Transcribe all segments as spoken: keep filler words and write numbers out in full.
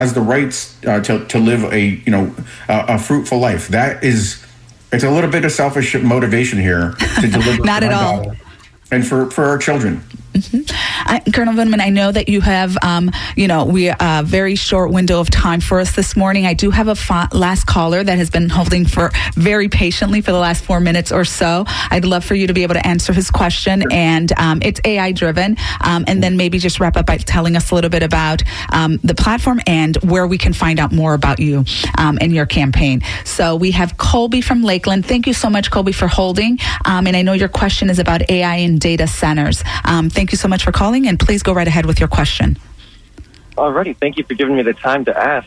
has the rights uh, to to live a you know a, a fruitful life. That is, it's a little bit of selfish motivation here to deliver. Not at all. And for, for our children. Mm-hmm. I, Colonel Vindman, I know that you have, um, you know, we a uh, very short window of time for us this morning. I do have a fa- last caller that has been holding for very patiently for the last four minutes or so. I'd love for you to be able to answer his question, and um, it's A I driven, um, and then maybe just wrap up by telling us a little bit about um, the platform and where we can find out more about you um, and your campaign. So we have Colby from Lakeland. Thank you so much, Colby, for holding. Um, and I know your question is about A I and data centers. Um, thank you so much for calling, and please go right ahead with your question. Alrighty, thank you for giving me the time to ask.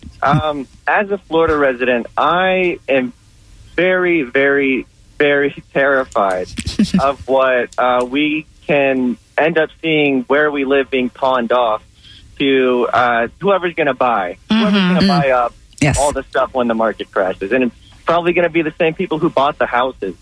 Um, as a Florida resident, I am very, very, very terrified of what uh, we can end up seeing where we live being pawned off to uh, whoever's going to buy. Mm-hmm. Whoever's going to buy up yes. all the stuff when the market crashes. And it's probably going to be the same people who bought the houses.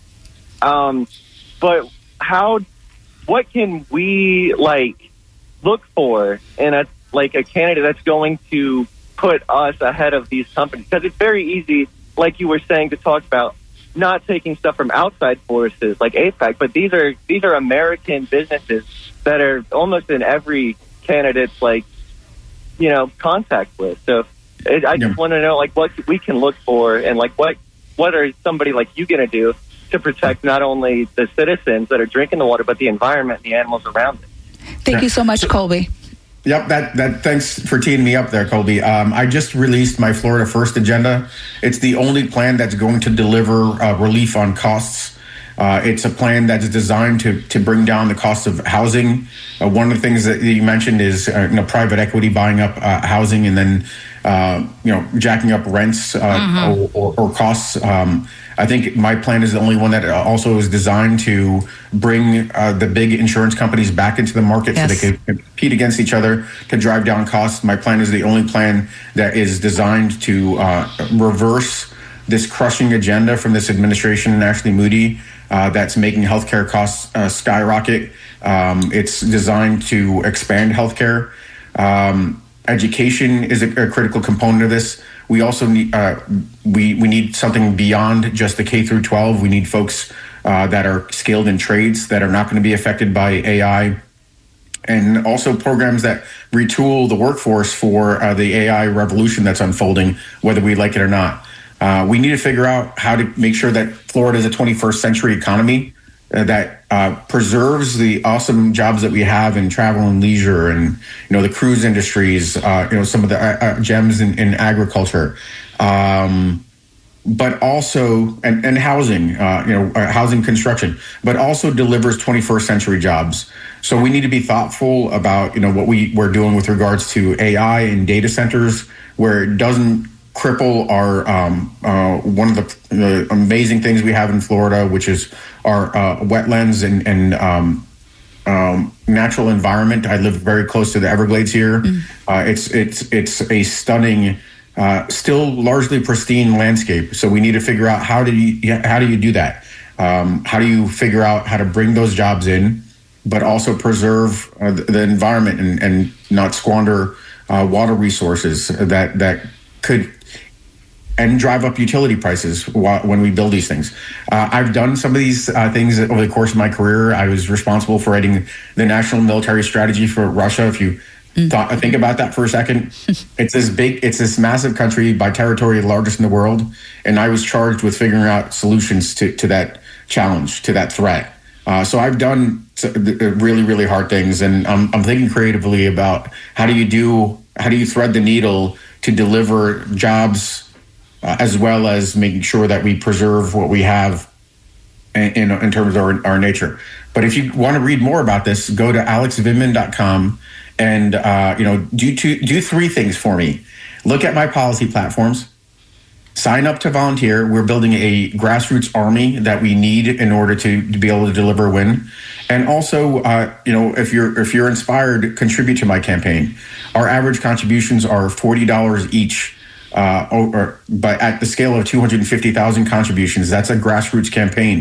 Um, but how... What can we like look for in a like a candidate that's going to put us ahead of these companies? Because it's very easy, like you were saying, to talk about not taking stuff from outside forces like AIPAC, but these are these are American businesses that are almost in every candidate's like you know contact with. So it, I just yeah. want to know like what we can look for and like what what are somebody like you going to do to protect not only the citizens that are drinking the water, but the environment and the animals around it. Thank yeah. you so much, Colby. Yep, that, that. Thanks for teeing me up there, Colby. Um, I just released my Florida First agenda. It's the only plan that's going to deliver uh, relief on costs. Uh, it's a plan that's designed to to bring down the cost of housing. Uh, one of the things that you mentioned is uh, you know private equity buying up uh, housing and then uh, you know jacking up rents uh, mm-hmm. or, or, or costs. Um, I think my plan is the only one that also is designed to bring uh, the big insurance companies back into the market yes. so they can compete against each other to drive down costs. My plan is the only plan that is designed to uh, reverse this crushing agenda from this administration and Ashley Moody uh, that's making healthcare costs uh, skyrocket. Um, it's designed to expand healthcare. Um, education is a, a critical component of this. We also need uh, we we need something beyond just the K through twelve. We need folks uh, that are skilled in trades that are not going to be affected by A I, and also programs that retool the workforce for uh, the A I revolution that's unfolding, whether we like it or not. Uh, we need to figure out how to make sure that Florida is a twenty-first century economy uh, that uh, preserves the awesome jobs that we have in travel and leisure, and you know the cruise industries, uh, you know some of the uh, gems in, in agriculture, um, but also and, and housing, uh, you know uh, housing construction, but also delivers twenty-first century jobs. So we need to be thoughtful about you know what we we're doing with regards to A I and data centers, where it doesn't cripple our um, uh, one of the, the amazing things we have in Florida, which is our uh, wetlands and, and um, um, natural environment. I live very close to the Everglades here. Mm. Uh, it's it's it's a stunning, uh, still largely pristine landscape. So we need to figure out how do you how do you do that? Um, how do you figure out how to bring those jobs in, but also preserve uh, the, the environment and, and not squander uh, water resources that that could. And drive up utility prices when we build these things. Uh, I've done some of these uh, things over the course of my career. I was responsible for writing the national military strategy for Russia. If you mm. thought, think about that for a second, it's this big, it's this massive country by territory, the largest in the world. And I was charged with figuring out solutions to, to that challenge, to that threat. Uh, so I've done really, really hard things. And I'm, I'm thinking creatively about how do you do, how do you thread the needle to deliver jobs Uh, as well as making sure that we preserve what we have in, in, in terms of our, our nature. But if you want to read more about this, go to alex vindman dot com and uh, you know do two, do three things for me. Look at my policy platforms. Sign up to volunteer. We're building a grassroots army that we need in order to, to be able to deliver a win. And also, uh, you know, if you're if you're inspired, contribute to my campaign. Our average contributions are forty dollars each. Uh, or, but at the scale of two hundred fifty thousand contributions, that's a grassroots campaign.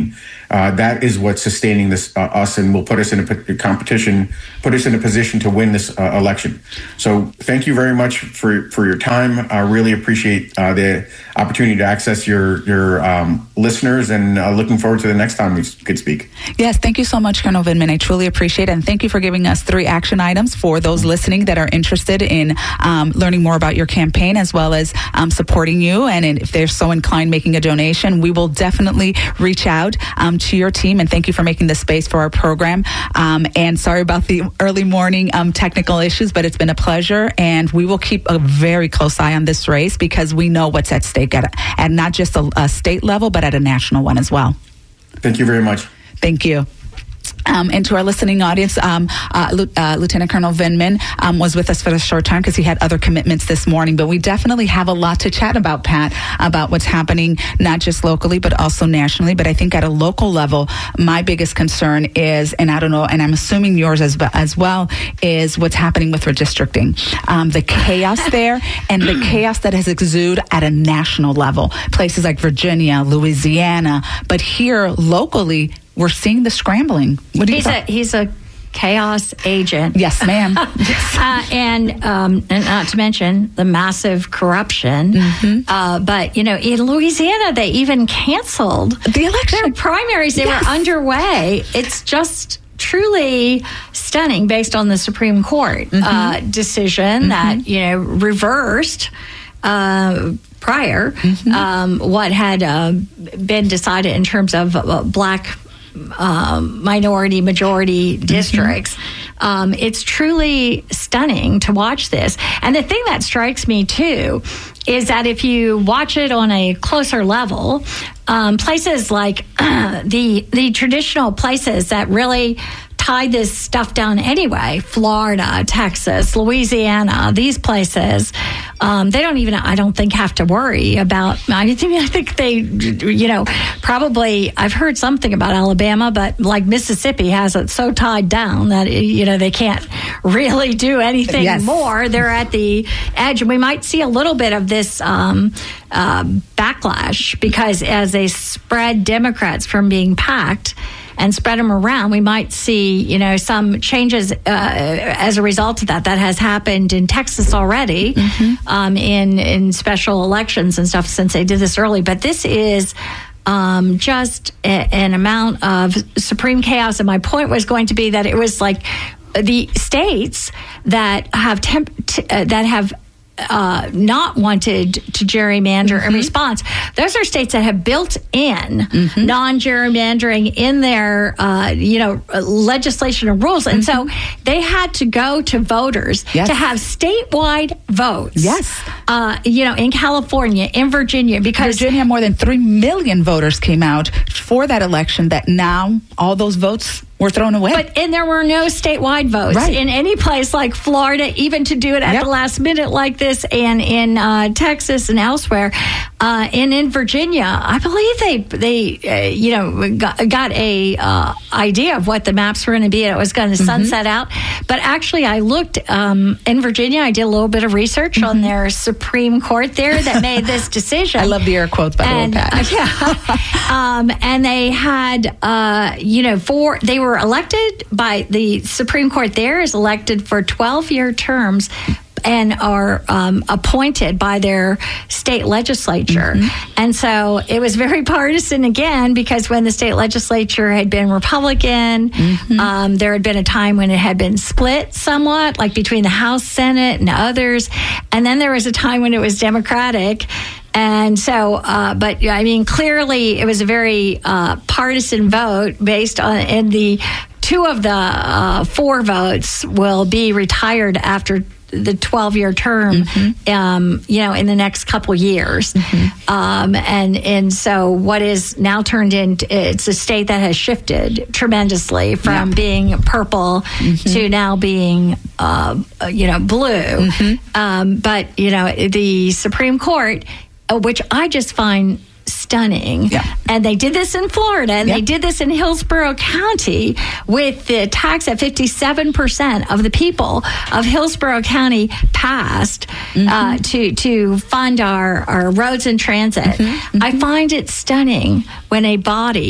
uh, that is what's sustaining this uh, us and will put us in a p- competition, put us in a position to win this uh, election. So thank you very much for for your time. I really appreciate uh, the opportunity to access your your um, listeners, and uh, looking forward to the next time we could speak. Yes, thank you so much, Colonel Vindman. I truly appreciate it, and thank you for giving us three action items for those listening that are interested in um, learning more about your campaign, as well as um, supporting you. And if they're so inclined, making a donation, we will definitely reach out um, to your team. And thank you for making the space for our program. Um, and sorry about the early morning um, technical issues, but it's been a pleasure. And we will keep a very close eye on this race, because we know what's at stake at, at not just a, a state level, but at a national one as well. Thank you very much. Thank you. Um, and to our listening audience, um, uh, uh, Lieutenant Colonel Vindman um, was with us for a short time because he had other commitments this morning. But we definitely have a lot to chat about, Pat, about what's happening not just locally but also nationally. But I think at a local level, my biggest concern is, and I don't know, and I'm assuming yours as, as well, is what's happening with redistricting. Um, the chaos there, and the chaos that has exuded at a national level. Places like Virginia, Louisiana, but here locally, we're seeing the scrambling. What do you he's think? a he's a chaos agent. Yes, ma'am. Yes. Uh, and, um, and not to mention the massive corruption. Mm-hmm. Uh, but you know, in Louisiana, they even canceled the election. Their primaries. They yes. were underway. It's just truly stunning, based on the Supreme Court mm-hmm. uh, decision mm-hmm. that you know reversed. Uh, prior, mm-hmm. um, what had uh, been decided in terms of uh, black um, minority majority districts. Mm-hmm. Um, it's truly stunning to watch this. And the thing that strikes me too is that if you watch it on a closer level, um, places like uh, the the traditional places that really tied this stuff down anyway, Florida, Texas, Louisiana, these places, um, they don't even, I don't think, have to worry about, I think, I think they, you know, probably, I've heard something about Alabama, but like Mississippi has it so tied down that, you know, they can't really do anything yes. more. They're at the edge. And we might see a little bit of this um, uh, backlash, because as they spread Democrats from being packed and spread them around, we might see, you know, some changes uh, as a result of that. That has happened in Texas already, mm-hmm. um, in in special elections and stuff, since they did this early. But this is um, just a, an amount of supreme chaos. And my point was going to be that it was like the states that have temp- t- uh, that have. Uh, not wanted to gerrymander mm-hmm. in response. Those are states that have built in mm-hmm. non-gerrymandering in their, uh, you know, legislation and rules. And mm-hmm. so they had to go to voters yes. to have statewide votes. Yes. Uh, you know, in California, in Virginia, because Virginia, more than three million voters came out for that election, that now all those votes were thrown away. But and there were no statewide votes right. in any place like Florida, even to do it at yep. the last minute like this, and in uh, Texas and elsewhere. Uh, and in Virginia, I believe they they uh, you know got, got a uh, idea of what the maps were going to be, and it was going to mm-hmm. sunset out. But actually, I looked um, in Virginia. I did a little bit of research mm-hmm. on their Supreme Court there that made this decision. I love the air quotes, by and, the way, Pat. Uh, yeah, um, and they had uh, you know four. They were elected by the Supreme Court. There is elected for twelve-year terms, and are um, appointed by their state legislature. Mm-hmm. And so it was very partisan again, because when the state legislature had been Republican, mm-hmm. um, there had been a time when it had been split somewhat, like between the House, Senate, and others. And then there was a time when it was Democratic. And so, uh, but I mean, clearly it was a very uh, partisan vote based on, and the two of the uh, four votes will be retired after the twelve-year term, mm-hmm. um, you know, in the next couple years. Mm-hmm. Um, and and so what is now turned into, it's a state that has shifted tremendously from yeah. being purple mm-hmm. to now being, uh, you know, blue. Mm-hmm. Um, but, you know, the Supreme Court, which I just find stunning. Yeah. And they did this in Florida, and yep. they did this in Hillsborough County with the tax at fifty-seven percent of the people of Hillsborough County passed mm-hmm. uh, to to fund our, our roads and transit. Mm-hmm. Mm-hmm. I find it stunning when a body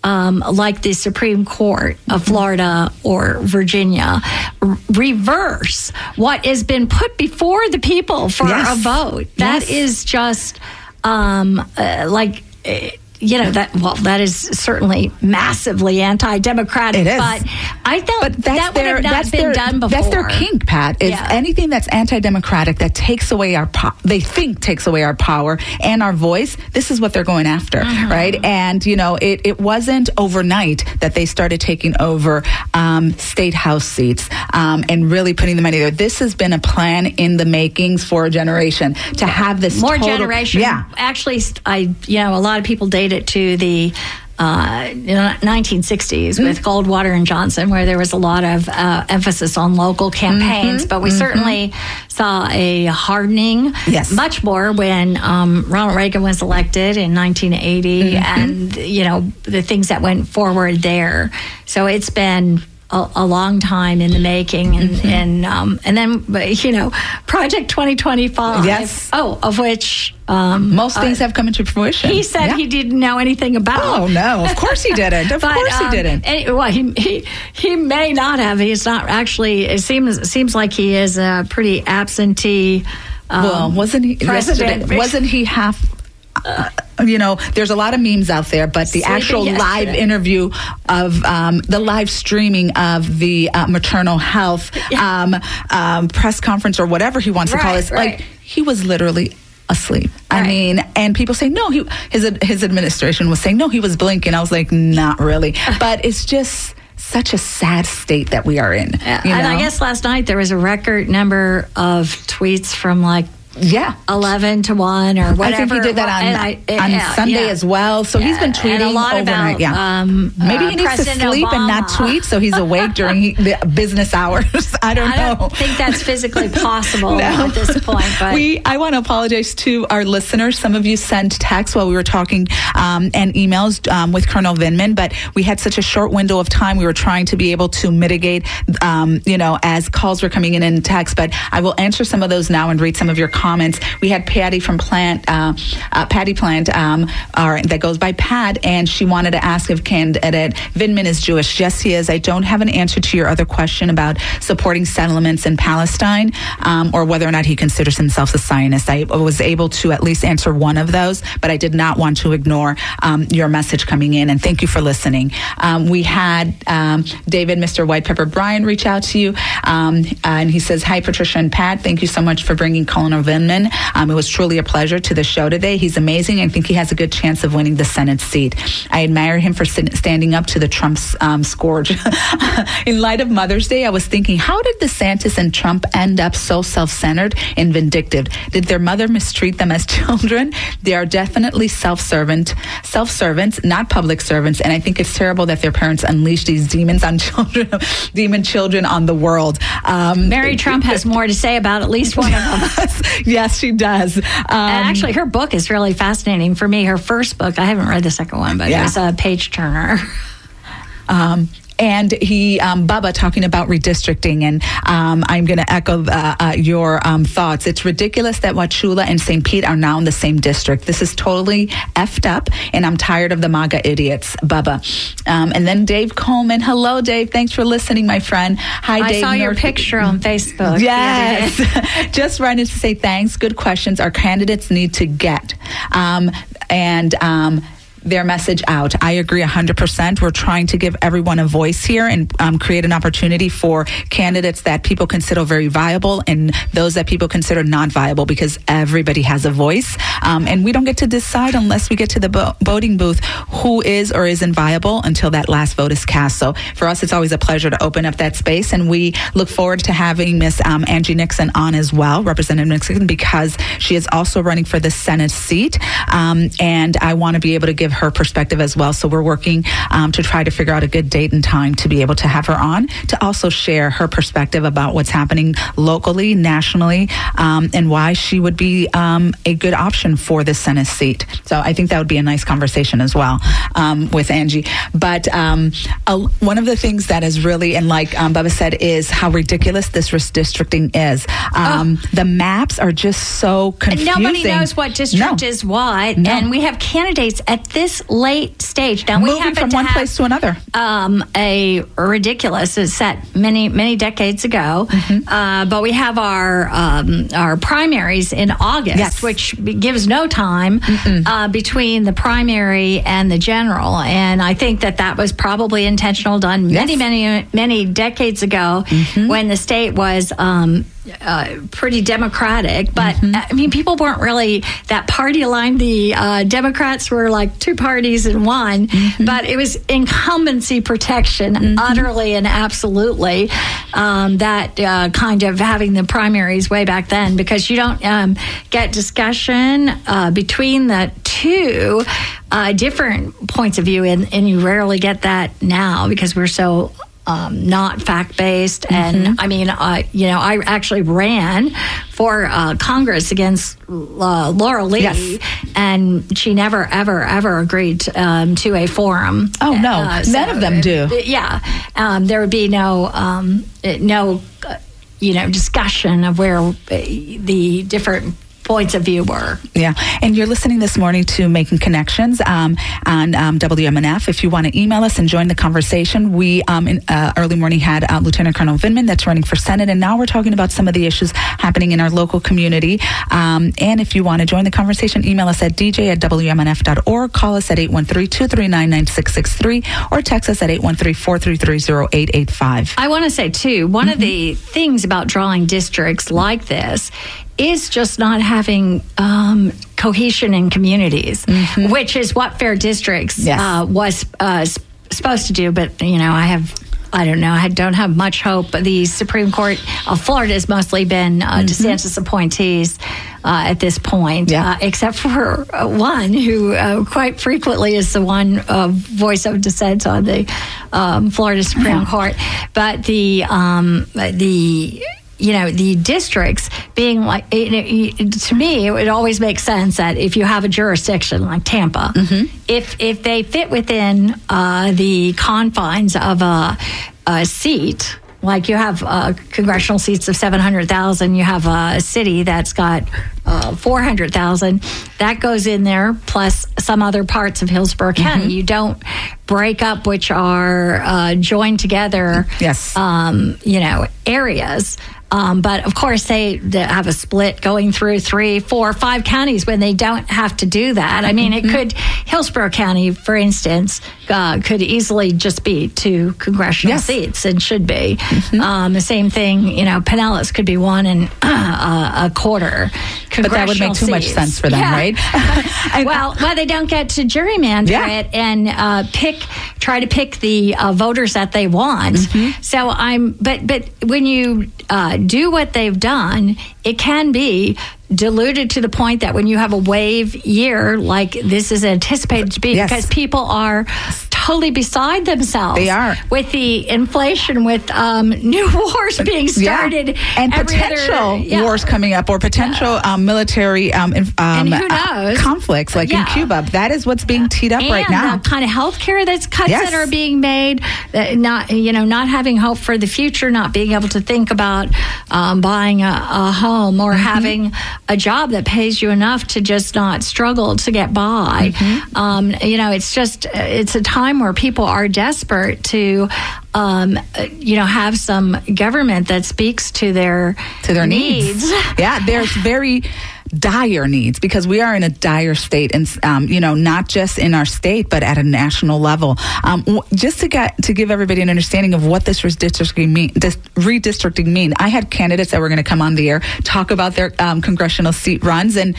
um, like the Supreme Court of Florida or Virginia, r- reverse what has been put before the people for Yes. a vote. That Yes. is just um, uh, like. Uh, You know that well, that is certainly massively anti-democratic. It is. But I thought But that's that would their, have not that's been their, done before. That's their kink, Pat. Is Yeah. anything that's anti-democratic that takes away our po- they think takes away our power and our voice. This is what they're going after, Mm-hmm. right? And you know, it, it wasn't overnight that they started taking over um, state house seats um, and really putting the money there. This has been a plan in the makings for a generation to have this more total, generation. Yeah, Actually, I you know a lot of people date it to the uh, nineteen sixties Mm-hmm. with Goldwater and Johnson, where there was a lot of uh, emphasis on local campaigns. Mm-hmm. But we mm-hmm. certainly saw a hardening, Yes. much more when um, Ronald Reagan was elected in nineteen eighty, Mm-hmm. and you know the things that went forward there. So it's been A, a long time in the making, and Mm-hmm. and um, and then you know Project twenty twenty-five. Yes. Oh, of which um, most things uh, have come into fruition. he said Yeah. he didn't know anything about. Oh no! Of course he didn't. Of But, course he um, didn't. Any, well, he, he he may not have. He's not actually. It seems it seems like he is a pretty absentee. Um, Well, wasn't he president? yesterday? Wasn't he half? Uh, you know, there's a lot of memes out there, but the Sleeping actual live yesterday. interview of um, the live streaming of the uh, maternal health um, um, press conference or whatever he wants to call Right, it, right. like he was literally asleep. I Right. mean, and people say no, he his his administration was saying no, he was blinking. I was like, not really, but it's just such a sad state that we are in. Yeah, you and know? I guess last night there was a record number of tweets from like yeah. eleven to one or whatever. I think he did that on, And I- on yeah, Sunday yeah. as well. So he's been Yeah, tweeting and a lot overnight. about, yeah, um, maybe uh, he needs President to sleep and not Obama. tweet, so he's awake during he, the business hours. I don't I know. don't think that's physically possible No. at this point. But we, I want to apologize to our listeners. Some of you sent texts while we were talking um, and emails um, with Colonel Vindman, but we had such a short window of time. We were trying to be able to mitigate, um, you know, as calls were coming in in text. But I will answer some of those now and read some of your comments. We had Patty from Plant, uh, uh, Patty Plant, um, or, that goes by Pat, and she wanted to ask if candidate Vindman is Jewish. Yes, he is. I don't have an answer to your other question about supporting settlements in Palestine um, or whether or not he considers himself a Zionist. I was able to at least answer one of those, but I did not want to ignore um, your message coming in, and thank you for listening. Um, we had um, David, Mister White Pepper Bryan, reach out to you, um, and he says, hi, Patricia and Pat. Thank you so much for bringing Colonel Vindman. Um, it was truly a pleasure to the show today. He's amazing. I think he has a good chance of winning the Senate seat. I admire him for sit- standing up to the Trump's um, scourge. In light of Mother's Day, I was thinking, how did DeSantis and Trump end up so self-centered and vindictive? Did their mother mistreat them as children? They are definitely self-servant, self-servants, not public servants. And I think it's terrible that their parents unleash these demons on children, demon children on the world. Um, Mary Trump has more to say about at least one of them. Yes, she does. Um, And actually, her book is really fascinating for me. Her first book, I haven't read the second one, but Yeah. it was a page turner. Um, and he, um, Bubba, talking about redistricting, and um, I'm going to echo uh, uh, your um, thoughts. It's ridiculous that Wauchula and Saint Pete are now in the same district. This is totally effed up, and I'm tired of the MAGA idiots, Bubba. Um, and then Dave Coleman. Hello, Dave. Thanks for listening, my friend. Hi, I Dave. saw your North- picture on Facebook. Yes. the other day. Just wanted to say thanks. Good questions our candidates need to get. Um, and, um, their message out. I agree one hundred percent. We're trying to give everyone a voice here and um, create an opportunity for candidates that people consider very viable and those that people consider not viable, because everybody has a voice. Um, and we don't get to decide unless we get to the bo- voting booth who is or isn't viable until that last vote is cast. So for us, it's always a pleasure to open up that space. And we look forward to having Miss um, Angie Nixon on as well, Representative Nixon, because she is also running for the Senate seat. Um, and I want to be able to give her perspective as well. So we're working um, to try to figure out a good date and time to be able to have her on to also share her perspective about what's happening locally, nationally, um, and why she would be um, a good option for the Senate seat. So I think that would be a nice conversation as well um, with Angie. But um, uh, one of the things that is really, and like um, Bubba said, is how ridiculous this redistricting is. Um, oh. The maps are just so confusing. And nobody knows what district no. is what. No. And we have candidates at this this late stage. Now, Moving we happen from to one have, place to another. Um, a ridiculous is set many many decades ago, mm-hmm. uh, but we have our um, our primaries in August, yes. which gives no time uh, between the primary and the general. And I think that that was probably intentional, done yes. many many many decades ago mm-hmm. when the state was. Um, Uh, pretty democratic, but mm-hmm. I mean, people weren't really that party aligned. The uh, Democrats were like two parties in one, mm-hmm. but it was incumbency protection, mm-hmm. utterly and absolutely. Um, that uh, kind of having the primaries way back then, because you don't um, get discussion uh, between the two uh, different points of view, and, and you rarely get that now because we're so. Um, not fact-based. Mm-hmm. And I mean, uh, you know, I actually ran for uh, Congress against uh, Laura Lee, yes. and she never, ever, ever agreed um, to a forum. Oh, no. Uh, None so, of them do. Uh, yeah. Um, there would be no, um, no, uh, you know, discussion of where uh, the different points of view were. Yeah. And you're listening this morning to Making Connections um, on um, W M N F. If you want to email us and join the conversation, we um, in uh, early morning had uh, Lieutenant Colonel Vindman that's running for Senate, and now we're talking about some of the issues happening in our local community. Um, and if you want to join the conversation, email us at d j at w m n f dot org, call us at eight one three, two three nine, nine six six three, or text us at eight one three, four three three, zero eight eight five. I want to say, too, one mm-hmm. of the things about drawing districts like this is just not having um, cohesion in communities, mm-hmm. which is what Fair Districts yes. uh, was uh, supposed to do. But, you know, I have, I don't know, I don't have much hope. The Supreme Court of Florida has mostly been uh, mm-hmm. DeSantis appointees uh, at this point, yeah. uh, except for uh, one who uh, quite frequently is the one uh, voice of dissent on the um, Florida Supreme yeah. Court. But the um, the... you know, the districts being like, it, it, to me, it would always make sense that if you have a jurisdiction like Tampa, mm-hmm. if if they fit within uh, the confines of a, a seat, like you have uh, congressional seats of seven hundred thousand, you have a city that's got uh, four hundred thousand, that goes in there, plus some other parts of Hillsborough County. Mm-hmm. You don't break up, which are uh, joined together, yes. um, you know, areas. Um, but of course, they, they have a split going through three, four, five counties when they don't have to do that. I mean, mm-hmm. it could, Hillsborough County, for instance, uh, could easily just be two congressional yes. seats and should be. Mm-hmm. Um, the same thing, you know, Pinellas could be one and uh, a quarter. But that would make too seats. much sense for them, yeah. right? well, well, they don't get to gerrymander yeah. it and uh, pick, try to pick the uh, voters that they want. Mm-hmm. So I'm, but but when you uh, do what they've done, it can be diluted to the point that when you have a wave year like this is anticipated to be, yes. because people are totally beside themselves. They are. With the inflation, with um, new wars being started. Yeah. And potential other, yeah. wars coming up, or potential yeah. um, military um, um, and who knows? Uh, conflicts like yeah. in Cuba. That is what's being teed up and right now. And the kind of health care that's cuts yes. that are being made, uh, not, you know, not having hope for the future, not being able to think about um, buying a, a home or mm-hmm. having a job that pays you enough to just not struggle to get by. Mm-hmm. Um, you know, it's just, it's a time where people are desperate to, um, you know, have some government that speaks to their to their needs. needs. Yeah, there's very dire needs, because we are in a dire state, and um, you know, not just in our state but at a national level. Um, just to get to give everybody an understanding of what this redistricting mean, this redistricting mean, I had candidates that were going to come on the air talk about their um, congressional seat runs, and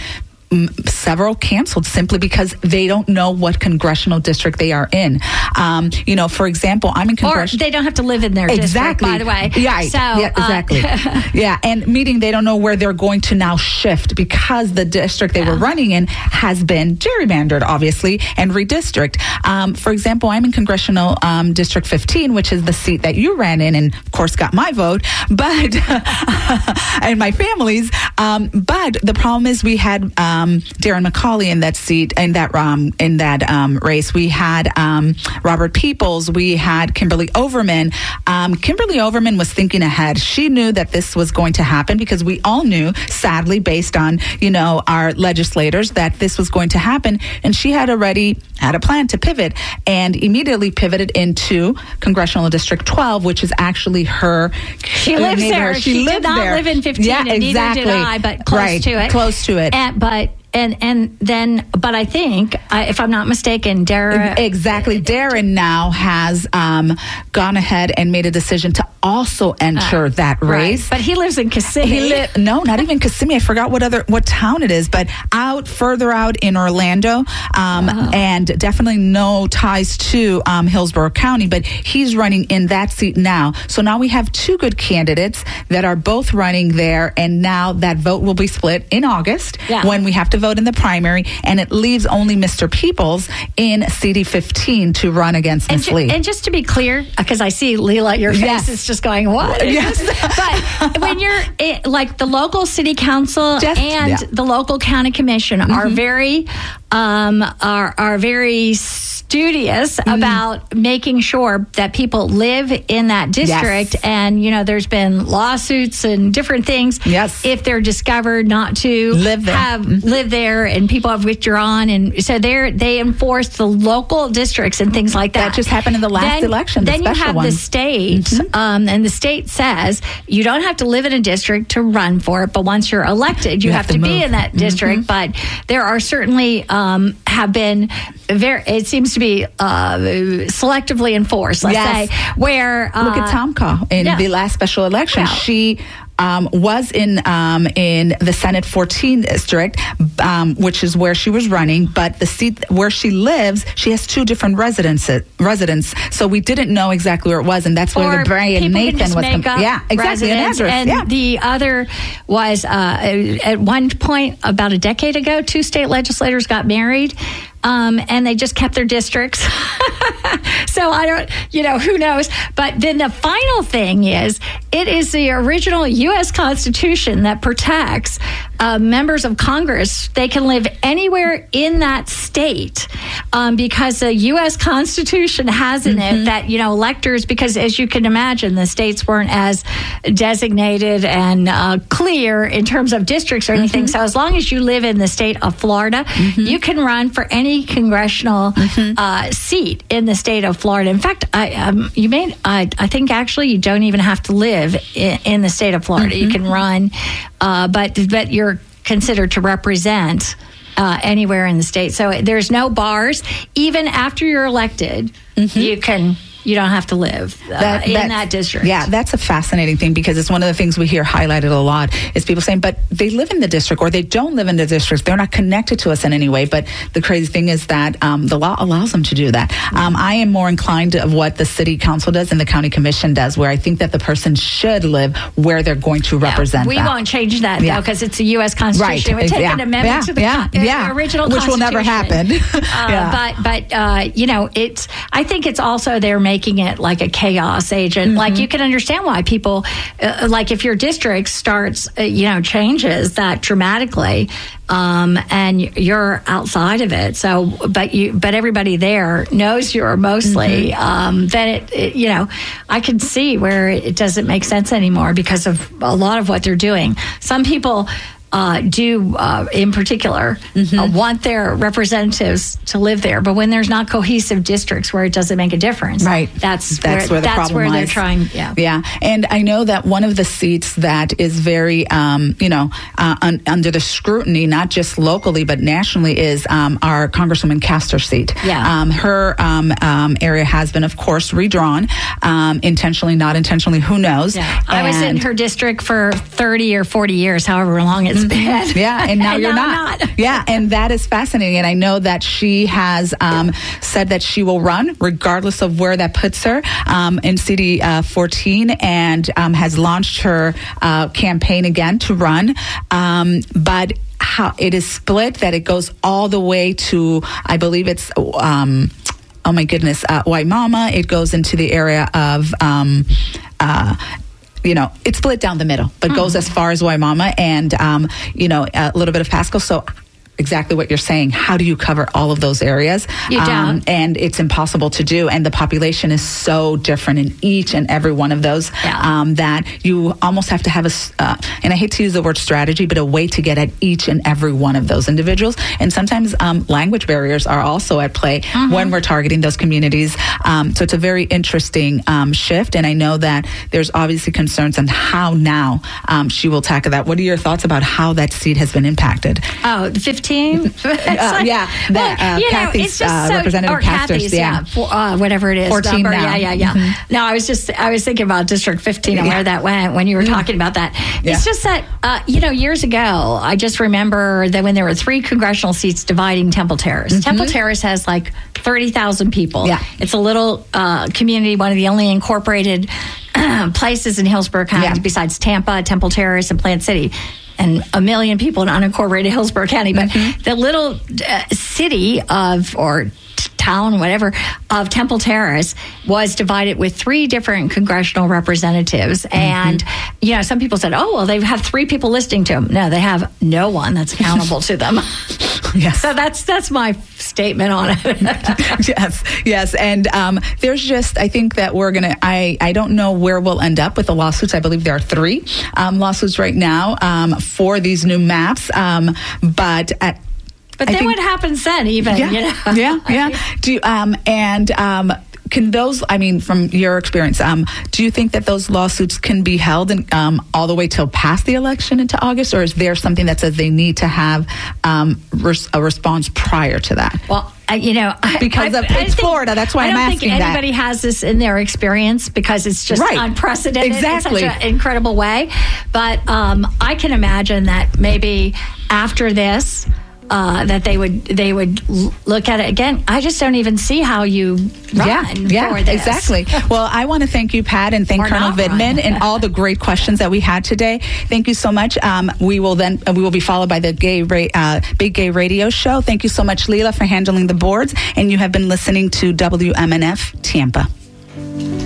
several canceled simply because they don't know what congressional district they are in. Um, you know, for example, I'm in congressional. Or they don't have to live in their exactly. district, by the way. Yeah, so, yeah exactly. Uh, yeah, and meaning they don't know where they're going to now shift, because the district they yeah. were running in has been gerrymandered, obviously, and redistrict. Um, for example, I'm in congressional um, District fifteen, which is the seat that you ran in, and of course got my vote, but and my family's. Um, but the problem is we had. Um, um, Darren McCauley in that seat, in that um, in that um, race. We had um, Robert Peoples. We had Kimberly Overman. Um, Kimberly Overman was thinking ahead. She knew that this was going to happen because we all knew, sadly, based on, you know, our legislators, that this was going to happen. And she had already had a plan to pivot and immediately pivoted into Congressional District twelve, which is actually her. She lives there. Her, she she did not there. live in fifteen, yeah, and exactly. neither did I, but close right. to it. Close to it. And, but and and then, but I think, I, if I'm not mistaken, Darren. Exactly. Darren now has um, gone ahead and made a decision to also enter uh, that race. Right. But he lives in Kissimmee. He li- no, not even Kissimmee. I forgot what other what town it is, but out further out in Orlando, um, oh. and definitely no ties to um, Hillsborough County. But he's running in that seat now. So now we have two good candidates that are both running there, and now that vote will be split in August yeah. when we have to vote in the primary, and it leaves only Mister Peoples in C D fifteen to run against Miz Ju- Lee. And just to be clear, because I see Leela, your face yes. is just going, what? Yes. But when you're it, like the local city council just, and yeah. the local county commission mm-hmm. are very um, are are very studious mm. about making sure that people live in that district. Yes. And you know, there's been lawsuits and different things. Yes. If they're discovered not to live there, have mm-hmm. live there, and people have withdrawn, and so they they enforce the local districts and things like that. That just happened in the last then, election. The then you have one. the state, mm-hmm. um, and the state says you don't have to live in a district to run for it, but once you're elected, you, you have, have to, to be in that district. Mm-hmm. But there are certainly um, have been very. It seems to be uh, selectively enforced. Let's yes. say where uh, look at Tomka in yeah. the last special election. Yeah. She. Um, was in um, in the Senate fourteen district, um, which is where she was running. But the seat where she lives, she has two different residences. Residents, so we didn't know exactly where it was, and that's where or the Brian Nathan was. Make Com- yeah, exactly. An address. And yeah. the other was uh, at one point about a decade ago, two state legislators got married. Um, and they just kept their districts. So I don't, you know, who knows? But then the final thing is, it is the original U S Constitution that protects uh, members of Congress. They can live anywhere in that state um, because the U S Constitution has in mm-hmm. it that, you know, electors, because as you can imagine, the states weren't as designated and uh, clear in terms of districts or anything. Mm-hmm. So as long as you live in the state of Florida, mm-hmm. you can run for any congressional mm-hmm. uh, seat in the state of Florida. In fact, I um, you may I, I think actually you don't even have to live in, in the state of Florida. Mm-hmm. You can run, uh, but but you're considered to represent uh, anywhere in the state. So there's no bars. Even after you're elected, mm-hmm. you can. You don't have to live uh, that, in that district. Yeah, that's a fascinating thing because it's one of the things we hear highlighted a lot is people saying, but they live in the district or they don't live in the district. They're not connected to us in any way. But the crazy thing is that um, the law allows them to do that. Um, I am more inclined of what the city council does and the county commission does, where I think that the person should live where they're going to represent. Yeah, we that. won't change that, yeah. though, because it's a U S Constitution. Right. It would take yeah. an amendment yeah. to the, yeah. con- yeah. the original Which will Constitution. never happen. uh, yeah. But, but uh, you know, it's. I think it's also they're making it like a chaos agent. Mm-hmm. Like you can understand why people, uh, like if your district starts, uh, you know, changes that dramatically, um, and you're outside of it. So, but you, but everybody there knows you're mostly. Mm-hmm. Um, then it, it, you know, I can see where it doesn't make sense anymore because of a lot of what they're doing. Some people. Uh, do uh, in particular mm-hmm. uh, want their representatives to live there, but when there's not cohesive districts where it doesn't make a difference, right? That's that's where, where the that's problem where lies. They're trying. Yeah, yeah. And I know that one of the seats that is very, um, you know, uh, un- under the scrutiny, not just locally but nationally, is um, our Congresswoman Castor seat. Yeah, um, her um, um, area has been, of course, redrawn um, intentionally, not intentionally. Who knows? Yeah, I was in her district for thirty or forty years, however long it's. Bad. Yeah, and now and you're now not. not. Yeah, and that is fascinating. And I know that she has um, said that she will run regardless of where that puts her um, in C D uh, fourteen, and um, has launched her uh, campaign again to run. Um, but how it is split, that it goes all the way to, I believe it's. Um, oh my goodness, uh, Waimama. It goes into the area of. Um, uh, You know, it's split down the middle, but mm-hmm. goes as far as Waimama and, um, you know, a little bit of Pasco. So exactly what you're saying. How do you cover all of those areas? You don't. Um, and it's impossible to do. And the population is so different in each and every one of those yeah. um, that you almost have to have a, uh, and I hate to use the word strategy, but a way to get at each and every one of those individuals. And sometimes um, language barriers are also at play mm-hmm. when we're targeting those communities. Um, so it's a very interesting um, shift. And I know that there's obviously concerns on how now um, she will tackle that. What are your thoughts about how that seat has been impacted? Oh, the fifteen? uh, like, yeah, that, well, uh, you know, Kathy's, it's just uh, so, Representative or Castor's, Kathy's, yeah, yeah for, uh, whatever it is, fourteen number. now. Yeah, yeah, yeah. Mm-hmm. No, I was just, I was thinking about District fifteen and yeah. where that went when you were talking about that. Yeah. It's just that, uh, you know, years ago, I just remember that when there were three congressional seats dividing Temple Terrace. Mm-hmm. Temple Terrace has like thirty thousand people. Yeah. It's a little uh, community, one of the only incorporated places in Hillsborough County yeah. besides Tampa, Temple Terrace, and Plant City. And a million people in unincorporated Hillsborough County. But mm-hmm. the little uh, city of, or town, whatever, of Temple Terrace was divided with three different congressional representatives. Mm-hmm. And, you know, some people said, oh, well, they have three people listening to them. No, they have no one that's accountable to them. Yes. So that's that's my statement on it. yes, yes. And um, there's just, I think that we're going to, I I don't know where we'll end up with the lawsuits. I believe there are three um, lawsuits right now um, for these new maps. Um, but at But I then think, what happens then, even? Yeah, you know? yeah, yeah. Do you, um, and um, can those? I mean, from your experience, um, do you think that those lawsuits can be held in, um, all the way till past the election into August, or is there something that says they need to have um, res- a response prior to that? Well, uh, you know, because I, of, I, it's I think, Florida. That's why I I'm don't asking think that. anybody has this in their experience because it's just right. unprecedented exactly. in such an incredible way. But um, I can imagine that maybe after this. Uh, that they would they would l- look at it again. I just don't even see how you run yeah, yeah, for this. Exactly. Well, I want to thank you, Pat, and thank Or Colonel Vidman and all the great questions that we had today. Thank you so much. Um, we will then uh, we will be followed by the gay ra- uh, Big Gay Radio Show. Thank you so much, Leela, for handling the boards, and you have been listening to W M N F Tampa.